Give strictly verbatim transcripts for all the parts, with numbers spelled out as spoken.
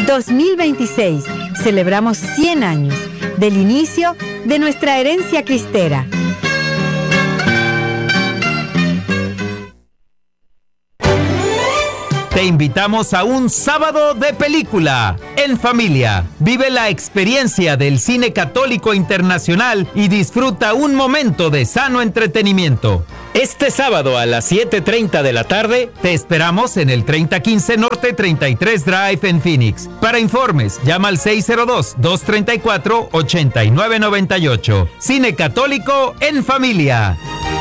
dos mil veintiséis, celebramos cien años del inicio de nuestra herencia cristera. Te invitamos a un sábado de película en familia. Vive la experiencia del cine católico internacional y disfruta un momento de sano entretenimiento. Este sábado a las siete treinta de la tarde te esperamos en el treinta quince Norte treinta y tres Drive en Phoenix. Para informes, llama al seis cero dos, dos tres cuatro, ocho nueve nueve ocho. Cine católico en familia.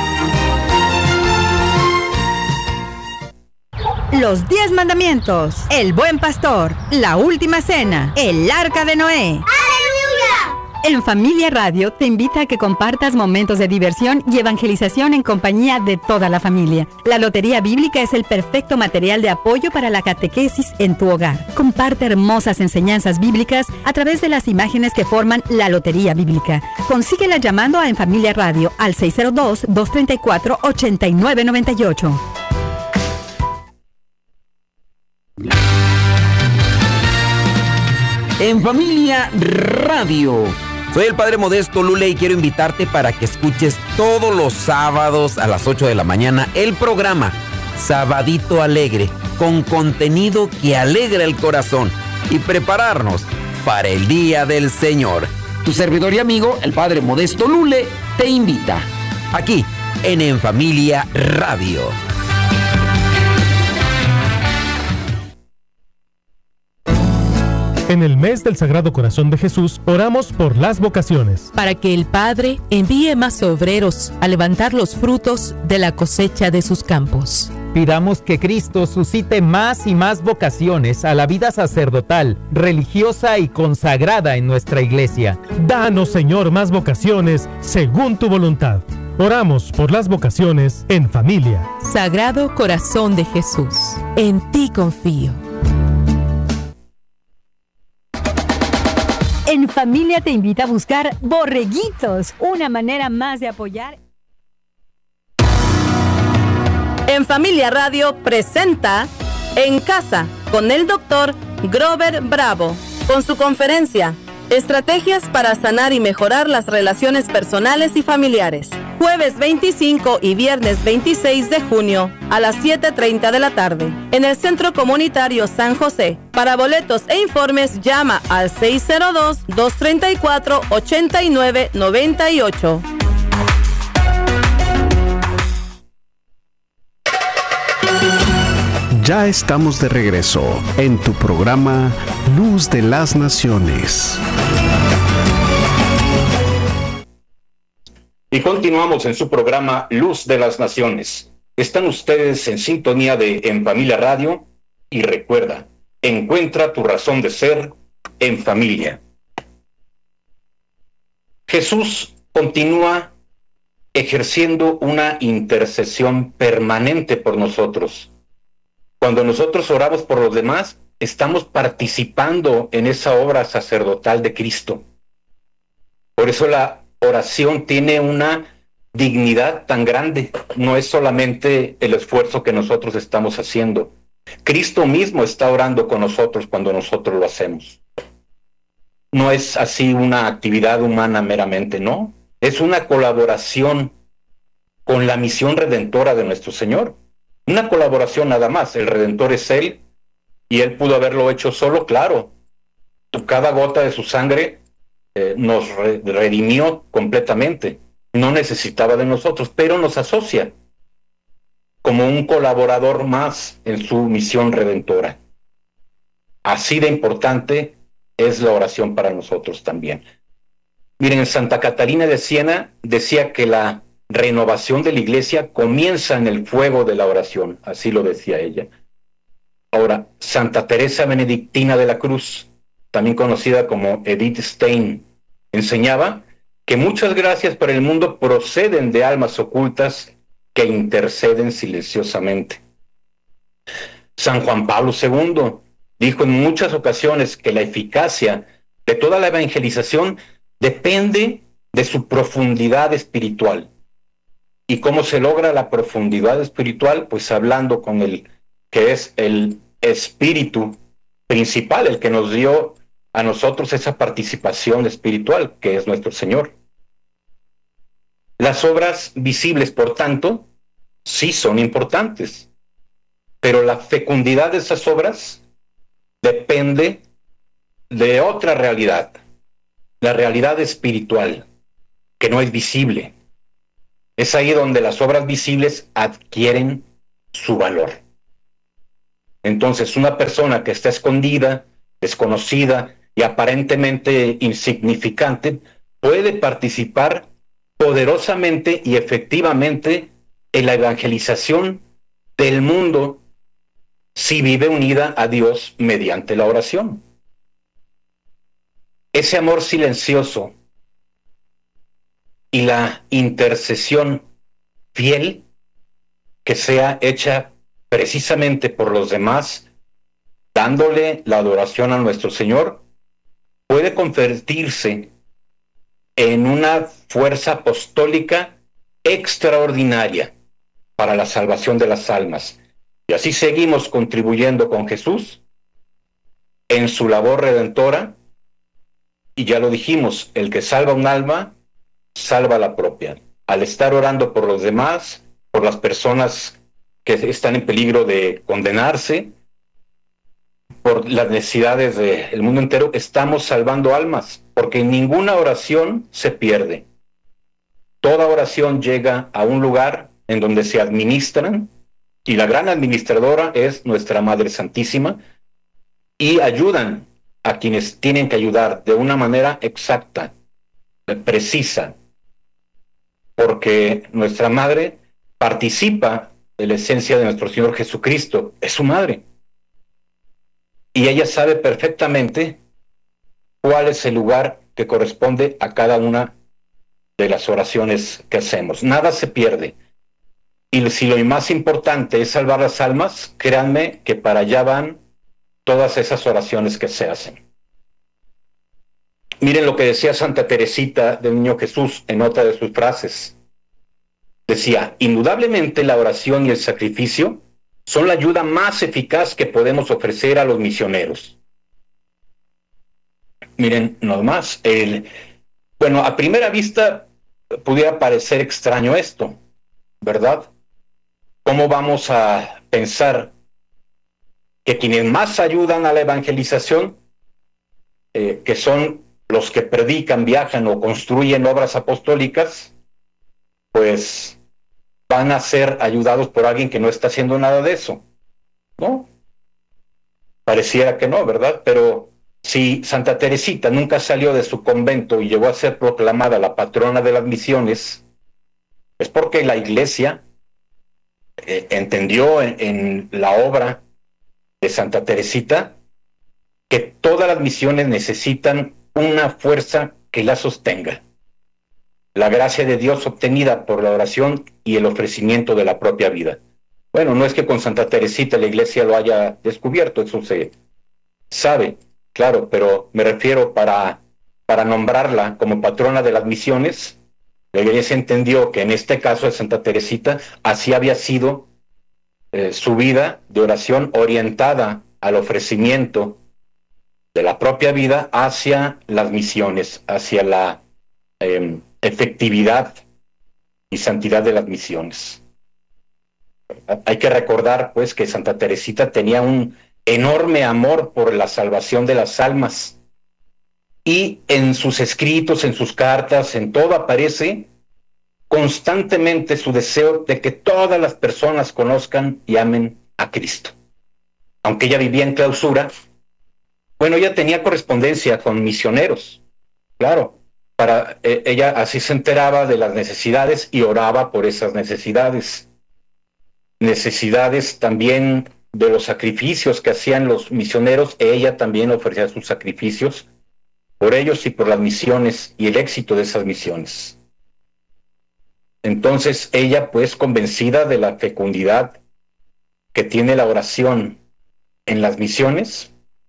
Los diez mandamientos, el buen pastor, la última cena, el arca de Noé. ¡Aleluya! En Familia Radio te invita a que compartas momentos de diversión y evangelización en compañía de toda la familia. La Lotería Bíblica es el perfecto material de apoyo para la catequesis en tu hogar. Comparte hermosas enseñanzas bíblicas a través de las imágenes que forman la Lotería Bíblica. Consíguela llamando a En Familia Radio al seis cero dos, dos tres cuatro, ocho nueve nueve ocho. En Familia Radio. Soy el Padre Modesto Lule y quiero invitarte para que escuches todos los sábados a las ocho de la mañana el programa Sabadito Alegre, con contenido que alegra el corazón y prepararnos para el Día del Señor. Tu servidor y amigo, el Padre Modesto Lule, te invita aquí en En Familia Radio. En el mes del Sagrado Corazón de Jesús, oramos por las vocaciones. Para que el Padre envíe más obreros a levantar los frutos de la cosecha de sus campos. Pidamos que Cristo suscite más y más vocaciones a la vida sacerdotal, religiosa y consagrada en nuestra iglesia. Danos, Señor, más vocaciones según tu voluntad. Oramos por las vocaciones en familia. Sagrado Corazón de Jesús, en ti confío. En Familia te invita a buscar Borreguitos, una manera más de apoyar. En Familia Radio presenta En Casa con el doctor Grover Bravo, con su conferencia Estrategias para sanar y mejorar las relaciones personales y familiares. Jueves veinticinco y viernes veintiséis de junio a las siete treinta de la tarde en el Centro Comunitario San José. Para boletos e informes llama al seis cero dos, dos tres cuatro, ocho nueve nueve ocho. Ya estamos de regreso en tu programa Luz de las Naciones. Y continuamos en su programa Luz de las Naciones. Están ustedes en sintonía de En Familia Radio y recuerda, encuentra tu razón de ser en familia. Jesús continúa ejerciendo una intercesión permanente por nosotros. Cuando nosotros oramos por los demás, estamos participando en esa obra sacerdotal de Cristo. Por eso la oración tiene una dignidad tan grande. No es solamente el esfuerzo que nosotros estamos haciendo. Cristo mismo está orando con nosotros cuando nosotros lo hacemos. No es así una actividad humana meramente, no. Es una colaboración con la misión redentora de nuestro Señor. Una colaboración nada más. El Redentor es Él y Él pudo haberlo hecho solo, claro. Cada gota de su sangre eh, nos re- redimió completamente. No necesitaba de nosotros, pero nos asocia como un colaborador más en su misión redentora. Así de importante es la oración para nosotros también. Miren, Santa Catalina de Siena decía que la renovación de la iglesia comienza en el fuego de la oración, así lo decía ella. Ahora, Santa Teresa Benedictina de la Cruz, también conocida como Edith Stein, enseñaba que muchas gracias para el mundo proceden de almas ocultas que interceden silenciosamente. San Juan Pablo segundo dijo en muchas ocasiones que la eficacia de toda la evangelización depende de su profundidad espiritual. ¿Y cómo se logra la profundidad espiritual? Pues hablando con el que es el Espíritu principal, el que nos dio a nosotros esa participación espiritual, que es nuestro Señor. Las obras visibles, por tanto, sí son importantes, pero la fecundidad de esas obras depende de otra realidad, la realidad espiritual, que no es visible. Es ahí donde las obras visibles adquieren su valor. Entonces, una persona que está escondida, desconocida y aparentemente insignificante puede participar poderosamente y efectivamente en la evangelización del mundo si vive unida a Dios mediante la oración. Ese amor silencioso y la intercesión fiel que sea hecha precisamente por los demás, dándole la adoración a nuestro Señor, puede convertirse en una fuerza apostólica extraordinaria para la salvación de las almas. Y así seguimos contribuyendo con Jesús en su labor redentora, y ya lo dijimos, el que salva un alma, salva la propia. Al estar orando por los demás, por las personas que están en peligro de condenarse, por las necesidades del mundo entero, estamos salvando almas, porque ninguna oración se pierde. Toda oración llega a un lugar en donde se administran, y la gran administradora es nuestra Madre Santísima, y ayudan a quienes tienen que ayudar de una manera exacta, precisa, porque nuestra Madre participa de la esencia de nuestro Señor Jesucristo, es su Madre. Y ella sabe perfectamente cuál es el lugar que corresponde a cada una de las oraciones que hacemos. Nada se pierde. Y si lo más importante es salvar las almas, créanme que para allá van todas esas oraciones que se hacen. Miren lo que decía Santa Teresita del Niño Jesús en otra de sus frases. Decía, indudablemente la oración y el sacrificio son la ayuda más eficaz que podemos ofrecer a los misioneros. Miren, nomás, el, bueno, a primera vista pudiera parecer extraño esto, ¿verdad? ¿Cómo vamos a pensar que quienes más ayudan a la evangelización, eh, que son los que predican, viajan o construyen obras apostólicas, pues van a ser ayudados por alguien que no está haciendo nada de eso? ¿No? Pareciera que no, ¿verdad? Pero si Santa Teresita nunca salió de su convento y llegó a ser proclamada la patrona de las misiones, es porque la Iglesia eh, entendió en, en la obra de Santa Teresita que todas las misiones necesitan una fuerza que la sostenga. La gracia de Dios obtenida por la oración y el ofrecimiento de la propia vida. Bueno, no es que con Santa Teresita la Iglesia lo haya descubierto, eso se sabe, claro, pero me refiero para, para nombrarla como patrona de las misiones. La Iglesia entendió que en este caso de Santa Teresita, así había sido eh, su vida de oración orientada al ofrecimiento de la propia vida hacia las misiones, hacia la eh, efectividad y santidad de las misiones. Hay que recordar, pues, que Santa Teresita tenía un enorme amor por la salvación de las almas, y en sus escritos, en sus cartas, en todo aparece constantemente su deseo de que todas las personas conozcan y amen a Cristo. Aunque ella vivía en clausura, bueno, ella tenía correspondencia con misioneros, claro, para eh, ella así se enteraba de las necesidades y oraba por esas necesidades. Necesidades también de los sacrificios que hacían los misioneros, ella también ofrecía sus sacrificios por ellos y por las misiones y el éxito de esas misiones. Entonces ella, pues, convencida de la fecundidad que tiene la oración en las misiones,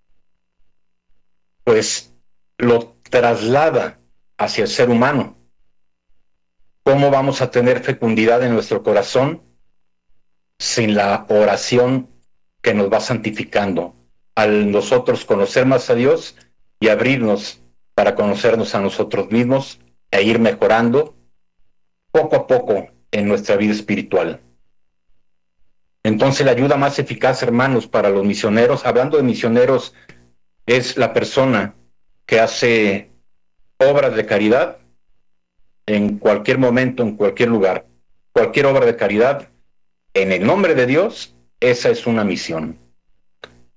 pues lo traslada hacia el ser humano. ¿Cómo vamos a tener fecundidad en nuestro corazón sin la oración que nos va santificando, al nosotros conocer más a Dios y abrirnos para conocernos a nosotros mismos e ir mejorando poco a poco en nuestra vida espiritual. Entonces la ayuda más eficaz, hermanos, para los misioneros, hablando de misioneros, es la persona que hace obras de caridad en cualquier momento, en cualquier lugar. Cualquier obra de caridad, en el nombre de Dios, esa es una misión.